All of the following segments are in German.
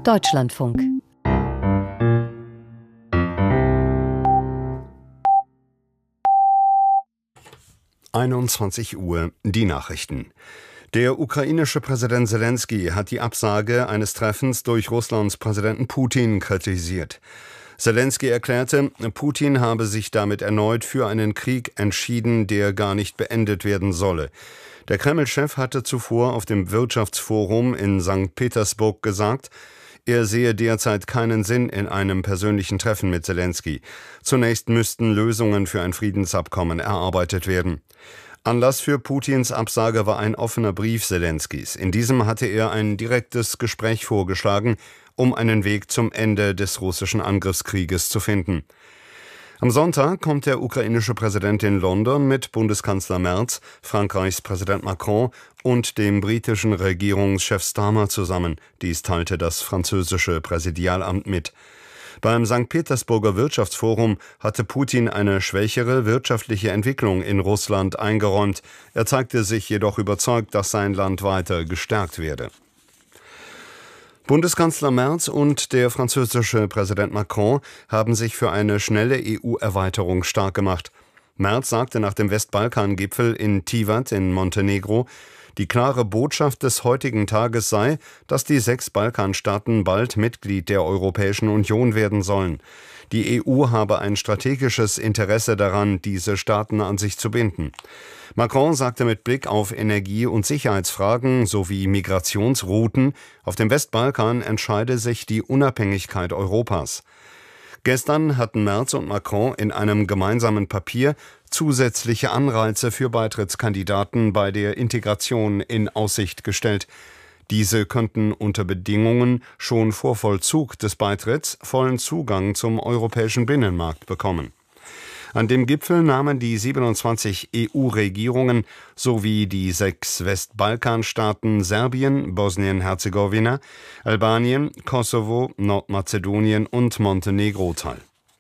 Deutschlandfunk. Uhr, die Nachrichten. Der ukrainische Präsident Selenskyj hat die Absage eines Treffens durch Russlands Präsidenten Putin kritisiert. Selenskyj erklärte, Putin habe sich damit erneut für einen Krieg entschieden, der gar nicht beendet werden solle. Der Kreml-Chef hatte zuvor auf dem Wirtschaftsforum in St. Petersburg gesagt, er sehe derzeit keinen Sinn in einem persönlichen Treffen mit Selenskyj. Zunächst müssten Lösungen für ein Friedensabkommen erarbeitet werden. Anlass für Putins Absage war ein offener Brief Selenskyjs. In diesem hatte er ein direktes Gespräch vorgeschlagen, um einen Weg zum Ende des russischen Angriffskrieges zu finden. Am Sonntag kommt der ukrainische Präsident in London mit Bundeskanzler Merz, Frankreichs Präsident Macron und dem britischen Regierungschef Starmer zusammen. Dies teilte das französische Präsidialamt mit. Beim St. Petersburger Wirtschaftsforum hatte Putin eine schwächere wirtschaftliche Entwicklung in Russland eingeräumt. Er zeigte sich jedoch überzeugt, dass sein Land weiter gestärkt werde. Bundeskanzler Merz und der französische Präsident Macron haben sich für eine schnelle EU-Erweiterung stark gemacht. Merz sagte nach dem Westbalkan-Gipfel in Tivat in Montenegro, die klare Botschaft des heutigen Tages sei, dass die 6 Balkanstaaten bald Mitglied der Europäischen Union werden sollen. Die EU habe ein strategisches Interesse daran, diese Staaten an sich zu binden. Macron sagte mit Blick auf Energie- und Sicherheitsfragen sowie Migrationsrouten, auf dem Westbalkan entscheide sich die Unabhängigkeit Europas. Gestern hatten Merz und Macron in einem gemeinsamen Papier zusätzliche Anreize für Beitrittskandidaten bei der Integration in Aussicht gestellt. Diese könnten unter Bedingungen schon vor Vollzug des Beitritts vollen Zugang zum europäischen Binnenmarkt bekommen. An dem Gipfel nahmen die 27 EU-Regierungen sowie die 6 Westbalkanstaaten Serbien, Bosnien-Herzegowina, Albanien, Kosovo, Nordmazedonien und Montenegro teil.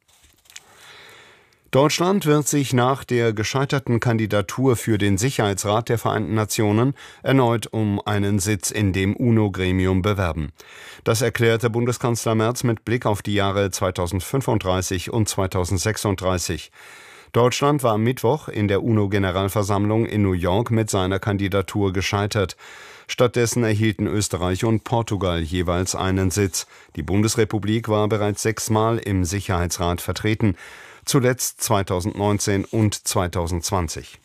Deutschland wird sich nach der gescheiterten Kandidatur für den Sicherheitsrat der Vereinten Nationen erneut um einen Sitz in dem UNO-Gremium bewerben. Das erklärte Bundeskanzler Merz mit Blick auf die Jahre 2035 und 2036. Deutschland war am Mittwoch in der UNO-Generalversammlung in New York mit seiner Kandidatur gescheitert. Stattdessen erhielten Österreich und Portugal jeweils einen Sitz. Die Bundesrepublik war bereits 6-mal im Sicherheitsrat vertreten, zuletzt 2019 und 2020.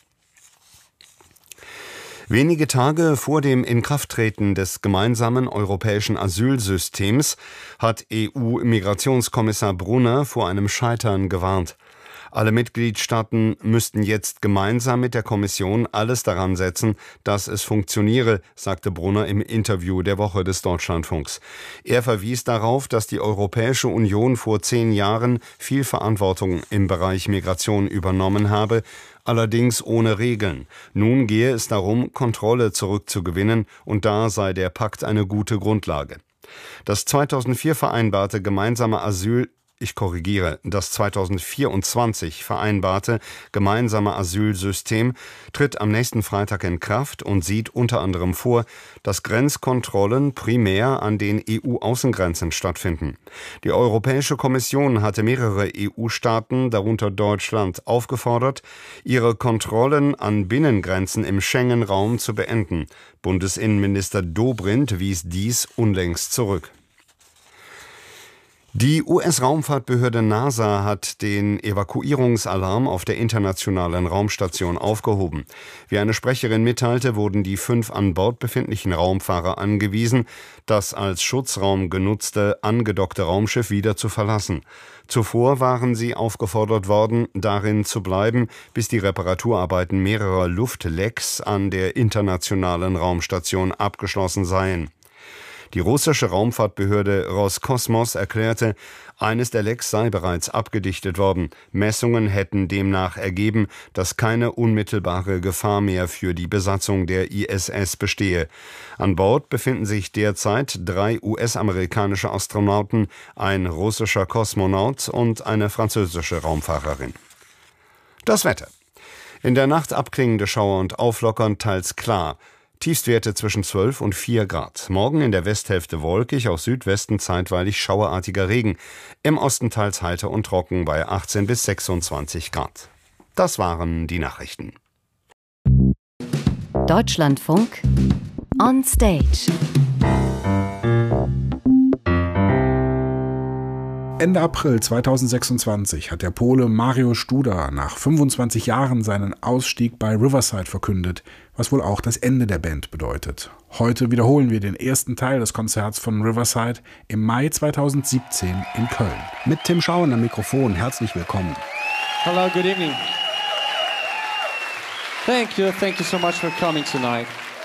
Wenige Tage vor dem Inkrafttreten des gemeinsamen europäischen Asylsystems hat EU-Migrationskommissar Brunner vor einem Scheitern gewarnt. Alle Mitgliedstaaten müssten jetzt gemeinsam mit der Kommission alles daran setzen, dass es funktioniere, sagte Brunner im Interview der Woche des Deutschlandfunks. Er verwies darauf, dass die Europäische Union vor 10 Jahren viel Verantwortung im Bereich Migration übernommen habe, allerdings ohne Regeln. Nun gehe es darum, Kontrolle zurückzugewinnen, und da sei der Pakt eine gute Grundlage. Das 2004 vereinbarte gemeinsame Das 2024 vereinbarte gemeinsame Asylsystem tritt am nächsten Freitag in Kraft und sieht unter anderem vor, dass Grenzkontrollen primär an den EU-Außengrenzen stattfinden. Die Europäische Kommission hatte mehrere EU-Staaten, darunter Deutschland, aufgefordert, ihre Kontrollen an Binnengrenzen im Schengen-Raum zu beenden. Bundesinnenminister Dobrindt wies dies unlängst zurück. Die US-Raumfahrtbehörde NASA hat den Evakuierungsalarm auf der internationalen Raumstation aufgehoben. Wie eine Sprecherin mitteilte, wurden die 5 an Bord befindlichen Raumfahrer angewiesen, das als Schutzraum genutzte angedockte Raumschiff wieder zu verlassen. Zuvor waren sie aufgefordert worden, darin zu bleiben, bis die Reparaturarbeiten mehrerer Luftlecks an der internationalen Raumstation abgeschlossen seien. Die russische Raumfahrtbehörde Roskosmos erklärte, eines der Lecks sei bereits abgedichtet worden. Messungen hätten demnach ergeben, dass keine unmittelbare Gefahr mehr für die Besatzung der ISS bestehe. An Bord befinden sich derzeit 3 US-amerikanische Astronauten, ein russischer Kosmonaut und eine französische Raumfahrerin. Das Wetter. In der Nacht abklingende Schauer und auflockernd, teils klar. Tiefstwerte zwischen 12 und 4 Grad. Morgen in der Westhälfte wolkig, auch Südwesten zeitweilig schauerartiger Regen. Im Osten teils heiter und trocken bei 18 bis 26 Grad. Das waren die Nachrichten. Deutschlandfunk on Stage. Ende April 2026 hat der Pole Mario Studa nach 25 Jahren seinen Ausstieg bei Riverside verkündet, was wohl auch das Ende der Band bedeutet. Heute wiederholen wir den ersten Teil des Konzerts von Riverside im Mai 2017 in Köln. Mit Tim Schauen am Mikrofon, herzlich willkommen. Hello, good evening. Thank you so much for coming tonight.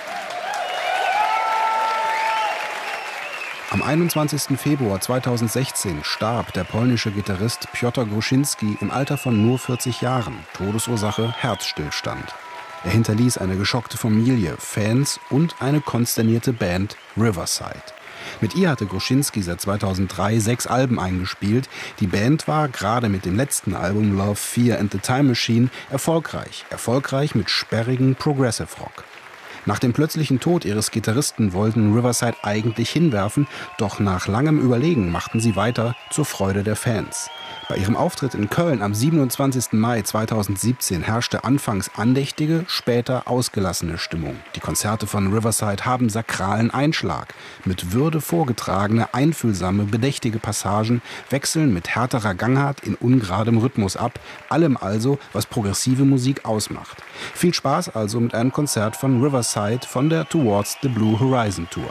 Am 21. Februar 2016 starb der polnische Gitarrist Piotr Gruszynski im Alter von nur 40 Jahren. Todesursache Herzstillstand. Er hinterließ eine geschockte Familie, Fans und eine konsternierte Band Riverside. Mit ihr hatte Gruszynski seit 2003 6 Alben eingespielt. Die Band war gerade mit dem letzten Album Love, Fear and the Time Machine erfolgreich. Erfolgreich mit sperrigen Progressive Rock. Nach dem plötzlichen Tod ihres Gitarristen wollten Riverside eigentlich hinwerfen, doch nach langem Überlegen machten sie weiter zur Freude der Fans. Bei ihrem Auftritt in Köln am 27. Mai 2017 herrschte anfangs andächtige, später ausgelassene Stimmung. Die Konzerte von Riverside haben sakralen Einschlag. Mit Würde vorgetragene, einfühlsame, bedächtige Passagen wechseln mit härterer Gangart in ungeradem Rhythmus ab. Allem also, was progressive Musik ausmacht. Viel Spaß also mit einem Konzert von Riverside von der Towards the Blue Horizon Tour.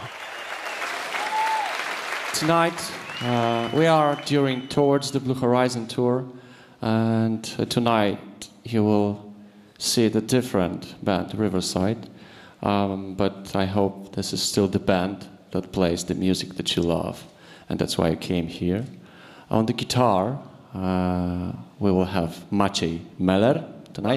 Tonight we are during Towards the Blue Horizon Tour, and tonight you will see the different band, Riverside, but I hope this is still the band that plays the music that you love, and that's why I came here. On the guitar we will have Maciej Meller tonight.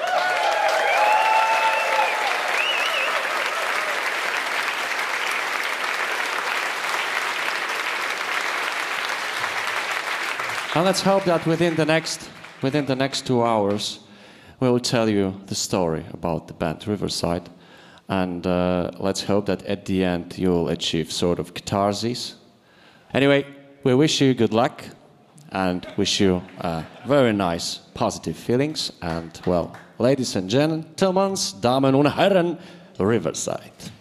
And let's hope that within the next 2 hours, we will tell you the story about the band Riverside. And let's hope that at the end you will achieve sort of catharsis. Anyway, we wish you good luck and wish you very nice, positive feelings. And well, ladies and gentlemen, Damen und Herren, Riverside.